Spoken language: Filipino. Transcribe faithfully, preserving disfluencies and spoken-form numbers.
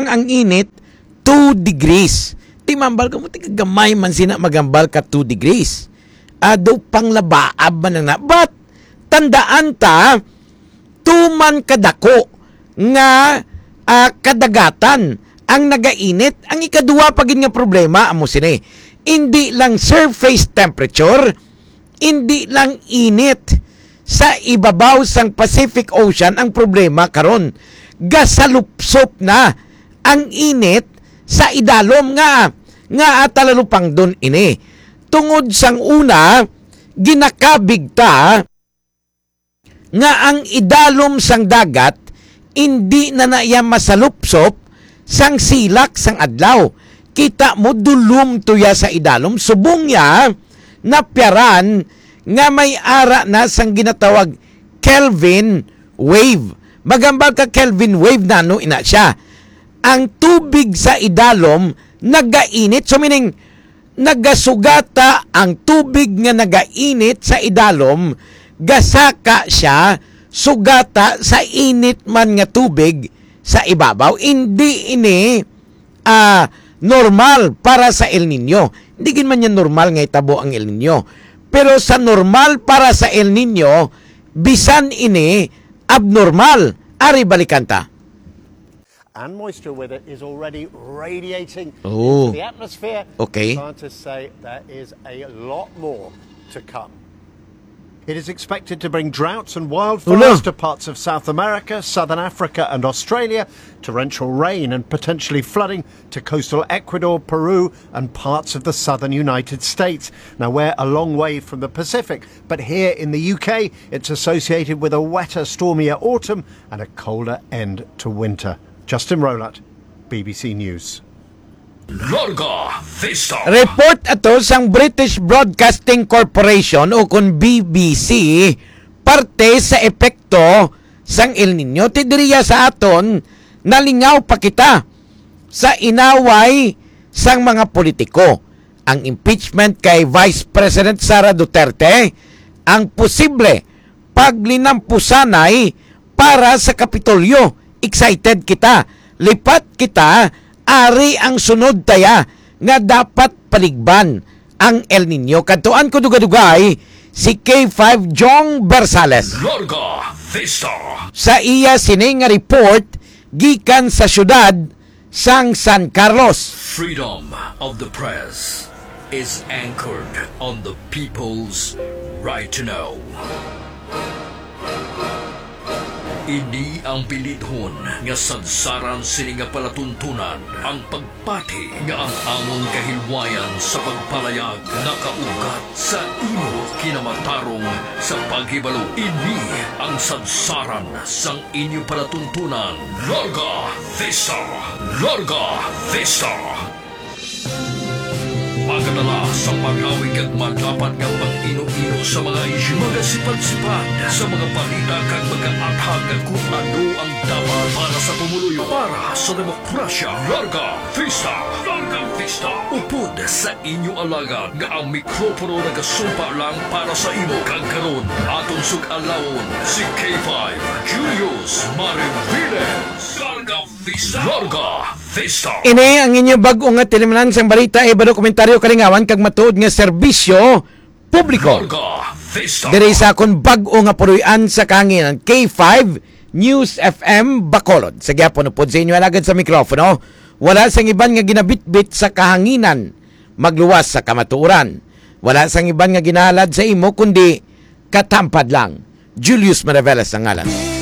lang ang init, two degrees. Timambal ka mo, tigagamay man sina magambal ka two degrees. Ado pang labaab man na. But, tandaan ta, tuman kadako nga uh, kadagatan ang nagainit. Ang ikaduwa pagin nga problema, amo sini, hindi lang surface temperature, hindi lang init sa ibabaw sang Pacific Ocean ang problema karon. Gasalupsop na ang init sa idalom nga nga atalalupang dun ini. Tungod sang una, ginakabig ta nga ang idalom sang dagat hindi na naya masalupsop sang silak sang adlaw. Kita mo dulum tuya sa idalom, subong ya napyaran nga may ara na sang ginatawag Kelvin wave. Magambal ka Kelvin wave na no ina siya. Ang tubig sa idalom nagainit, so meaning nagasugata ang tubig nga nagainit sa idalom, gasaka siya sugata sa init man nga tubig sa ibabaw. Hindi ini uh, normal para sa El Nino. Hindi gin man yan normal nga itabo ang El Nino. Pero sa normal para sa El Nino, bisan ini abnormal. Ari balikanta. And moisture with it is already radiating oh. into the atmosphere. Okay. Scientists say there is a lot more to come. It is expected to bring droughts and wildfires to parts of South America, Southern Africa and Australia, torrential rain and potentially flooding to coastal Ecuador, Peru and parts of the southern United States. Now, we're a long way from the Pacific, but here in the U K, it's associated with a wetter, stormier autumn and a colder end to winter. Justin Rolat, B B C News. Larga Vista. Report ato sang British Broadcasting Corporation o kun B B C parte sa epekto sang El Nino. Tidiriya sa aton nalingaw pa kita sa inaway sang mga politiko. Ang impeachment kay Vice President Sara Duterte, ang posible paglinampusanay para sa Kapitolyo. Excited kita. Lipat kita. Ari ang sunod taya nga dapat paligban ang El Nino. Kantuan ko dugadugay si K five Jong Bersales. Larga Vista. Sa iya sini nga report gikan sa syudad sang San Carlos. Freedom of the press is anchored on the people's right to know. Ini ang pilithon nga sadsaran sini nga palatuntunan ang pagpati nga ang among kahilwayan sa pagpalayag nakaugat sa imo kinamatarong sa paghibalo. Ini ang sadsaran sang inyo palatuntunan. Larga Vista! Larga Vista! Pagkadala sa pag-awig at madapat ng pag-ino-ino sa mga isyu, mga sipad-sipad sa mga balita kag mga athag kung ano ang dapat para sa pumuluyo, para sa demokrasya. Larga Vista! Larga Vista! Upod sa inyo alagad nga ang mikropono nagasumpa lang para sa imo. Kag karon aton sug-alawon si K five Julius Mariviles. Larga Vista! Larga Vista! Ini ang inyo bag-o nga tilimanan sang balita e bado komentaryo kalingawan kag matuod nga serbisyo publiko. Diri sa akong bag-o nga puruyan sa kanginan K five News F M Bacolod. Sa gyapon upod sa inyo alagad sa mikropono. Wala sang iban nga ginabitbit sa kahanginan, magluwas sa kamatuoran. Wala sang iban nga ginalad sa imo kundi katampad lang. Julius Mariveles ang ngalan.